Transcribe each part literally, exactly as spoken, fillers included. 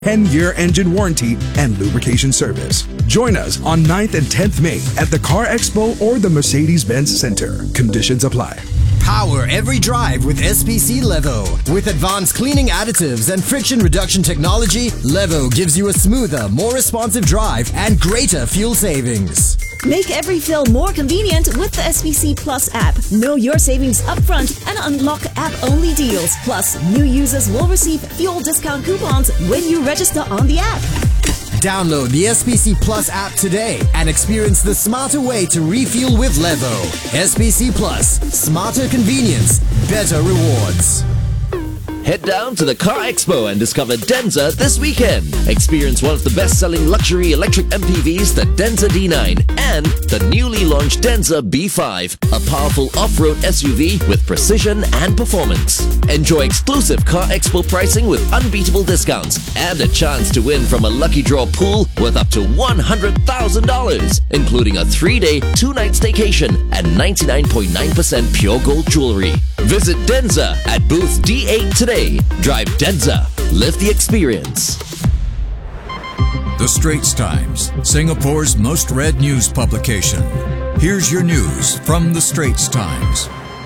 ten-year engine warranty and lubrication service. Join us on ninth and tenth May at the Car Expo or the Mercedes-Benz Center. Conditions apply. Power every drive with S P C Levo. With advanced cleaning additives and friction reduction technology, Levo gives you a smoother, more responsive drive and greater fuel savings. Make every fill more convenient with the S P C Plus app. Know your savings upfront and unlock app-only deals. Plus, new users will receive fuel discount coupons when you register on the app. Download the S P C Plus app today and experience the smarter way to refuel with Levo. S P C Plus. Smarter convenience. Better rewards. Head down to the Car Expo and discover Denza this weekend. Experience one of the best-selling luxury electric M P Vs, the Denza D nine, and the newly launched Denza B five, a powerful off-road S U V with precision and performance. Enjoy exclusive Car Expo pricing with unbeatable discounts and a chance to win from a lucky draw pool worth up to one hundred thousand dollars, including a three-day, two-night staycation and ninety-nine point nine percent pure gold jewelry. Visit Denza at booth D eight today. Drive Denza. Live the experience. The Straits Times, Singapore's most read news publication. Here's your news from The Straits Times.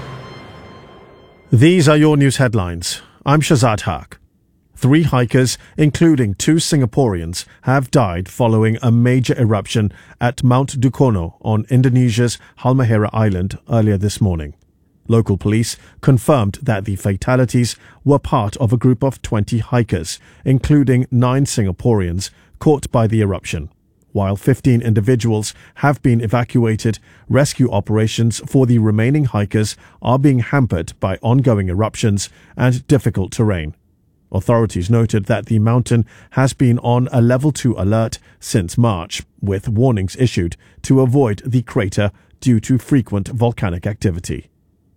These are your news headlines. I'm Shazad Haq. Three hikers, including two Singaporeans, have died following a major eruption at Mount Dukono on Indonesia's Halmahera Island earlier this morning. Local police confirmed that the fatalities were part of a group of twenty hikers, including nine Singaporeans, caught by the eruption. While fifteen individuals have been evacuated, rescue operations for the remaining hikers are being hampered by ongoing eruptions and difficult terrain. Authorities noted that the mountain has been on a level two alert since March, with warnings issued to avoid the crater due to frequent volcanic activity.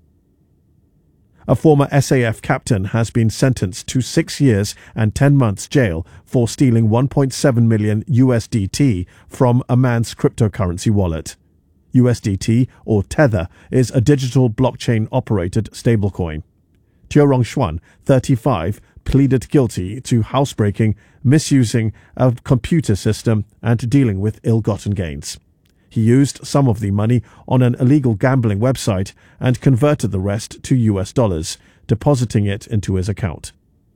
A former S A F captain has been sentenced to six years and ten months jail for stealing one point seven million U S D T from a man's cryptocurrency wallet. U S D T, or Tether, is a digital blockchain-operated stablecoin. Teo Rong Xuan, thirty-five, pleaded guilty to housebreaking, misusing a computer system, and dealing with ill-gotten gains. He used some of the money on an illegal gambling website and converted the rest to U S dollars, depositing it into his account.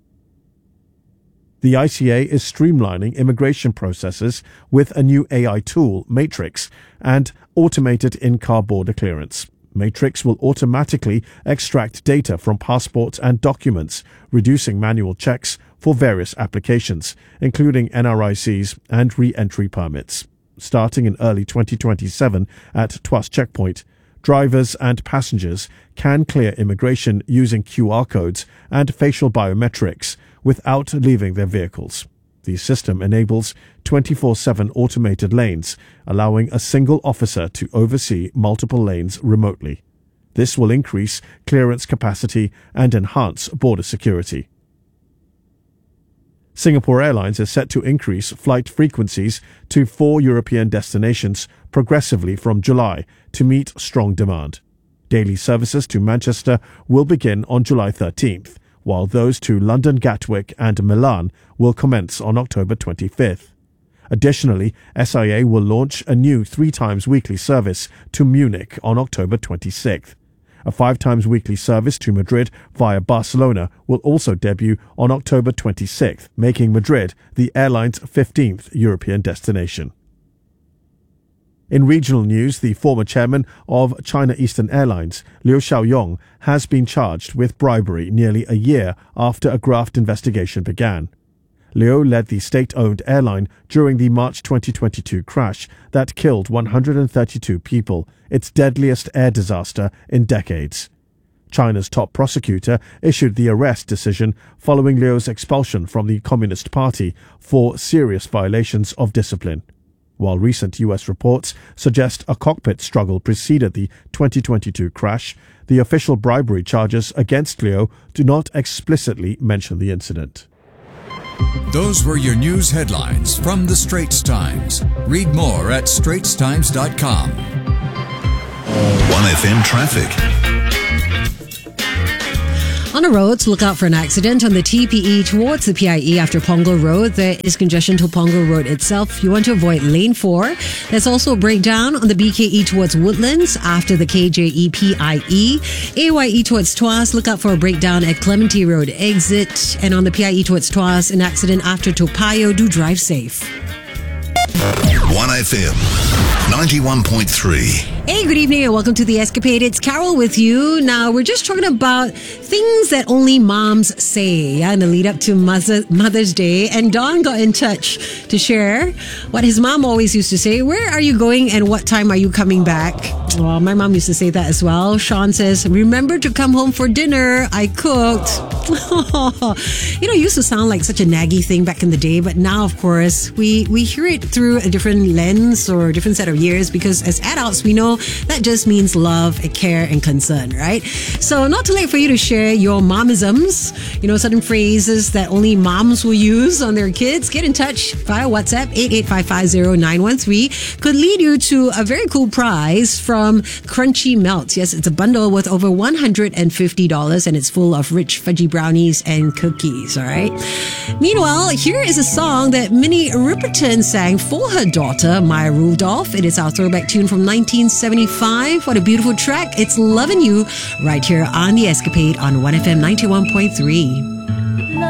The I C A is streamlining immigration processes with a new A I tool, Matrix, and automated in-car border clearance. Matrix will automatically extract data from passports and documents, reducing manual checks for various applications, including N R I Cs and re-entry permits. Starting in early twenty twenty-seven at Tuas Checkpoint, drivers and passengers can clear immigration using Q R codes and facial biometrics without leaving their vehicles. The system enables twenty-four seven automated lanes, allowing a single officer to oversee multiple lanes remotely. This will increase clearance capacity and enhance border security. Singapore Airlines is set to increase flight frequencies to four European destinations progressively from July to meet strong demand. Daily services to Manchester will begin on July thirteenth, while those to London Gatwick and Milan will commence on October twenty-fifth. Additionally, S I A will launch a new three times weekly service to Munich on October twenty-sixth. A five times weekly service to Madrid via Barcelona will also debut on October twenty-sixth, making Madrid the airline's fifteenth European destination. In regional news, the former chairman of China Eastern Airlines, Liu Xiaoyong, has been charged with bribery nearly a year after a graft investigation began. Liu led the state-owned airline during the March twenty twenty-two crash that killed one hundred thirty-two people, its deadliest air disaster in decades. China's top prosecutor issued the arrest decision following Liu's expulsion from the Communist Party for serious violations of discipline. While recent U S reports suggest a cockpit struggle preceded the twenty twenty-two crash, the official bribery charges against Liu do not explicitly mention the incident. Those were your news headlines from The Straits Times. Read more at straits times dot com. one F M traffic. On the roads, look out for an accident on the T P E towards the P I E after Punggol Road. There is congestion to Punggol Road itself. You want to avoid lane four. There's also a breakdown on the B K E towards Woodlands after the K J E P I E. A Y E towards Tuas, look out for a breakdown at Clementi Road exit. And on the P I E towards Tuas, an accident after Toa Payoh. Do drive safe. one F M ninety-one point three. Hey, good evening and welcome to The Escapade. It's Carol with you. Now, we're just talking about things that only moms say, yeah, in the lead up to Mother, Mother's Day. And Don got in touch to share what his mom always used to say. Where are you going and what time are you coming back? Well, my mom used to say that as well. Sean says, remember to come home for dinner. I cooked. You know, it used to sound like such a naggy thing back in the day, but now, of course, we, we hear it through a different lens or a different set of years because as adults, we know that just means love, care, and concern, right? So not too late for you to share your momisms, you know, certain phrases that only moms will use on their kids. Get in touch via WhatsApp. Eight eight five five zero nine one three could lead you to a very cool prize from Crunchy Melts. Yes, it's a bundle worth over one hundred fifty dollars and it's full of rich fudgy brownies and cookies, all right? Meanwhile, here is a song that Minnie Riperton sang for her daughter, Maya Rudolph. It is our throwback tune from nineteen seventy-five. What a beautiful track. It's Lovin' You right here on The Escapade on one F M ninety-one point three.